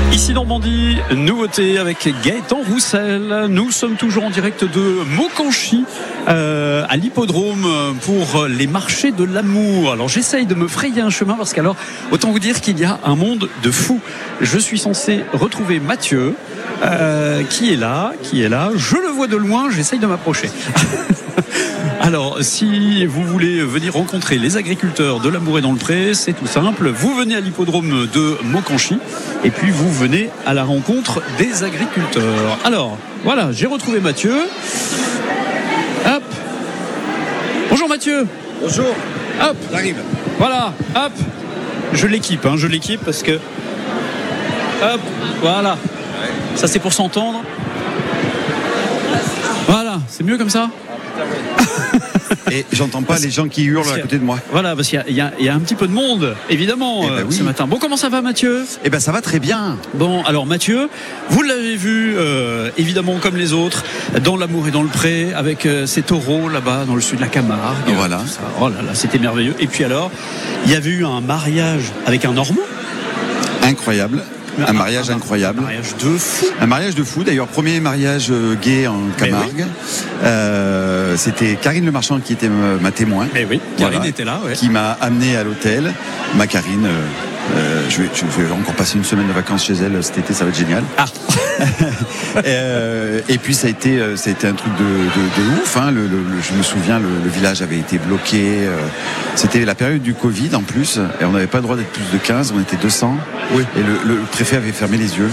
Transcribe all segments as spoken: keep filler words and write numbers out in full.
Ici Normandie, nouveauté avec Gaëtan Roussel. Nous sommes toujours en direct de Mokanchy euh, à l'hippodrome pour les marchés de l'amour. Alors j'essaye de me frayer un chemin parce qu'alors autant vous dire qu'il y a un monde de fous. Je suis censé retrouver Mathieu euh, qui est là, qui est là. Je le vois de loin, j'essaye de m'approcher. Alors, si vous voulez venir rencontrer les agriculteurs de l'Amour et dans le Pré, c'est tout simple. Vous venez à l'hippodrome de Mokanchy et puis vous venez à la rencontre des agriculteurs. Alors, voilà, j'ai retrouvé Mathieu. Hop. Bonjour Mathieu. Bonjour. Hop. J'arrive. Voilà, hop. Je l'équipe, hein, je l'équipe parce que... Hop, voilà. Ça, c'est pour s'entendre. Voilà, c'est mieux comme ça ? Et j'entends pas les gens qui hurlent à côté de moi. Voilà, parce qu'il y a, il y a, il y a un petit peu de monde, évidemment, eh ben euh, oui. ce matin. Bon, comment ça va, Mathieu ? Eh ben, ça va très bien. Bon, alors Mathieu, vous l'avez vu, euh, évidemment, comme les autres, dans l'Amour et dans le Pré, avec euh, ces taureaux là-bas, dans le sud de la Camargue. Voilà. Ça, oh là là, c'était merveilleux. Et puis alors, il y avait eu un mariage avec un Normand. Incroyable. Un mariage incroyable. Un mariage de fou. Un mariage de fou. D'ailleurs, premier mariage euh, gay en Camargue. Oui. Euh, c'était Karine Le Marchand qui était ma, ma témoin. Mais oui, Karine Voilà. était là, ouais. Qui m'a amené à l'hôtel. Ma Karine, euh, euh, je, vais, je vais encore passer une semaine de vacances chez elle cet été, ça va être génial. Ah. euh, et puis ça a été, ça a été un truc de, de, de ouf. Hein. Le, le, je me souviens, le, le village avait été bloqué. Euh, c'était la période du Covid en plus, et on n'avait pas le droit d'être plus de quinze. On était deux cents. Oui. Et le, le préfet avait fermé les yeux.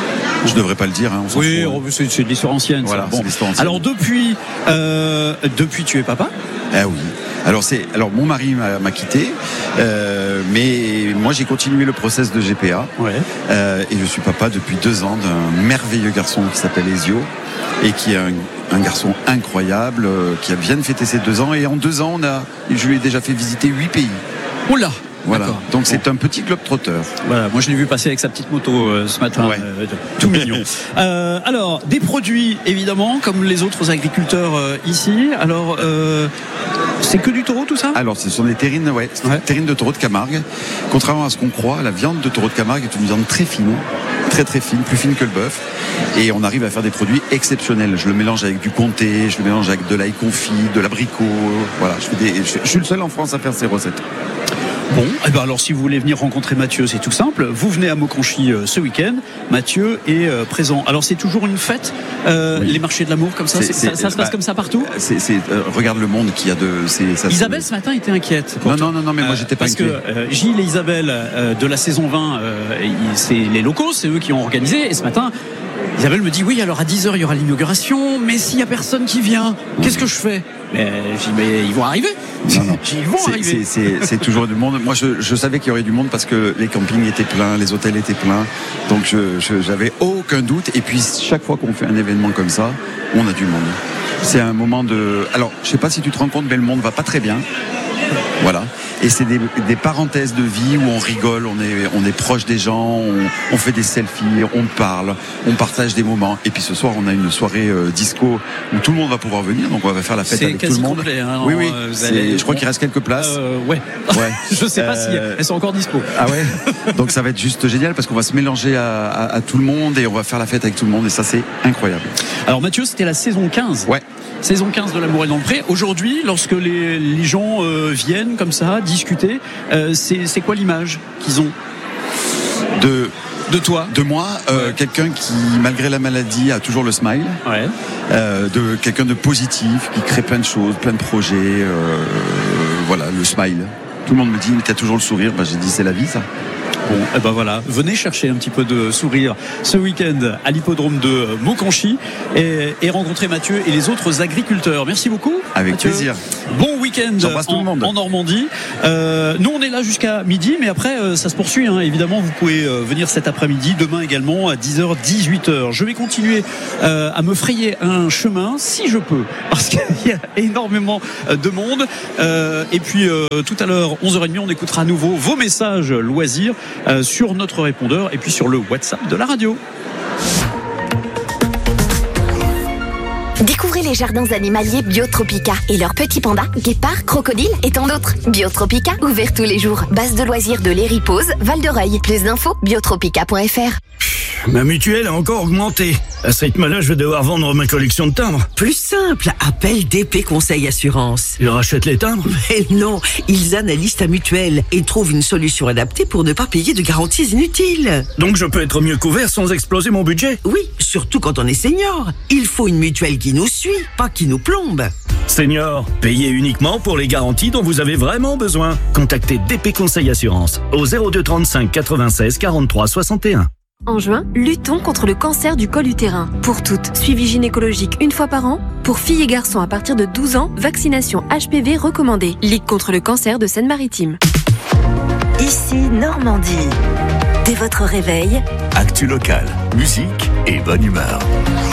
Je devrais pas le dire. Hein, on s'en Oui, fout. c'est, c'est de l'histoire ancienne. Voilà, ça. Bon. c'est l'histoire ancienne. Alors depuis, euh, depuis tu es papa. Ah oui. Alors c'est, alors mon mari m'a, m'a quitté, euh, mais moi j'ai continué le process de G P A. Ouais. Euh, et je suis papa depuis deux ans d'un merveilleux garçon qui s'appelle Ezio et qui est un, un garçon incroyable euh, qui vient de fêter ses deux ans. Et en deux ans, on a, je lui ai déjà fait visiter huit pays. Oula. Voilà. D'accord. Donc bon. c'est un petit globe trotteur. Voilà, moi je l'ai vu passer avec sa petite moto euh, ce matin, Ouais. euh, tout mignon. Euh, alors, des produits évidemment, comme les autres agriculteurs euh, ici. Alors, euh, c'est que du taureau tout ça ? Alors ce sont des terrines, ouais, c'est Ouais. des terrines de taureau de Camargue. Contrairement à ce qu'on croit, la viande de taureau de Camargue est une viande très fine, très très fine, plus fine que le bœuf. Et on arrive à faire des produits exceptionnels. Je le mélange avec du comté, je le mélange avec de l'ail confit, de l'abricot. Voilà, je, fais des, je, je suis le seul en France à faire ces recettes. Bon, eh ben alors si vous voulez venir rencontrer Mathieu, c'est tout simple. Vous venez à Mokanchy euh, ce week-end. Mathieu est euh, présent. Alors c'est toujours une fête, euh, Oui. les marchés de l'amour comme ça. C'est- c'est- ça, c'est- ça se passe bah, comme ça partout. C'est, c'est, euh, regarde le monde qu'il y a de. C'est, ça, Isabelle c'est... ce matin était inquiète. Non, non, non, non, mais moi j'étais pas Parce inquiet. que euh, Gilles et Isabelle euh, de la saison vingt, euh, ils- c'est les locaux, c'est eux qui ont organisé. Et ce matin, Isabelle me dit oui, alors à dix heures il y aura l'inauguration, mais s'il y a personne qui vient, qu'est-ce que je fais ? Mais je dis mais ils vont arriver. Non, non. Ils vont C'est, arriver. c'est, c'est, c'est toujours du monde. Moi, je, je savais qu'il y aurait du monde parce que les campings étaient pleins, les hôtels étaient pleins. Donc, je, je, j'avais aucun doute. Et puis, chaque fois qu'on fait un événement comme ça, on a du monde. C'est un moment de. Alors, je sais pas si tu te rends compte, mais le monde va pas très bien. Voilà. Et c'est des, des parenthèses de vie où on rigole, on est, on est proche des gens, on, on fait des selfies, on parle, on partage des moments. Et puis ce soir, on a une soirée euh, disco où tout le monde va pouvoir venir. Donc on va faire la fête C'est avec tout quasi le monde. complet, hein, oui, oui. euh, vous C'est- allez- Je crois qu'il reste quelques places. Euh, ouais. Ouais. Je sais pas Euh, si elles sont encore dispo. Ah ouais. Donc ça va être juste génial parce qu'on va se mélanger à, à, à tout le monde et on va faire la fête avec tout le monde et ça c'est incroyable. Alors Mathieu, c'était la saison quinze. Ouais. Saison quinze de l'Amour et dans le Pré. Aujourd'hui, lorsque les, les gens euh, viennent comme ça, discuter, euh, c'est, c'est quoi l'image qu'ils ont De de toi ? de moi, euh, Ouais. quelqu'un qui malgré la maladie a toujours le smile. Ouais. Euh, de quelqu'un de positif qui crée plein de choses, plein de projets. Euh, voilà, le smile. Tout le monde me dit mais t'as toujours le sourire. Bah, j'ai dit c'est la vie ça. Bon, et ben voilà, venez chercher un petit peu de sourire ce week-end à l'hippodrome de Mokanchy et, et rencontrer Mathieu et les autres agriculteurs. Merci beaucoup. Avec Mathieu. plaisir. Bon week-end J'embrasse tout en, le monde. en Normandie. Euh, nous, on est là jusqu'à midi, mais après, euh, ça se poursuit. Hein. Évidemment, vous pouvez euh, venir cet après-midi, demain également à dix heures, dix-huit heures. Je vais continuer euh, à me frayer un chemin, si je peux, parce qu'il y a énormément de monde. Euh, et puis, euh, tout à l'heure, onze heures trente, on écoutera à nouveau vos messages loisirs euh, sur notre répondeur et puis sur le WhatsApp de la radio. Découvrez les jardins animaliers Biotropica et leurs petits pandas, guépards, crocodiles et tant d'autres. Biotropica, ouvert tous les jours. Base de loisirs de l'Héripose, Val-de-Reuil. Plus d'infos, biotropica point f r. ma mutuelle a encore augmenté. À ce rythme-là, je vais devoir vendre ma collection de timbres. Plus simple, appelle D P Conseil Assurance. Je rachète les timbres? Mais non, ils analysent ta mutuelle et trouvent une solution adaptée pour ne pas payer de garanties inutiles. Donc je peux être mieux couvert sans exploser mon budget? Oui, surtout quand on est senior. Il faut une mutuelle qui nous suit, pas qui nous plombe. Senior, payez uniquement pour les garanties dont vous avez vraiment besoin. Contactez D P Conseil Assurance au zéro deux trente-cinq quatre-vingt-seize quarante-trois soixante et un. En juin, luttons contre le cancer du col utérin. Pour toutes, suivi gynécologique une fois par an. Pour filles et garçons à partir de douze ans, vaccination H P V recommandée. Ligue contre le cancer de Seine-Maritime. Ici Normandie. Dès votre réveil, actu local, musique et bonne humeur.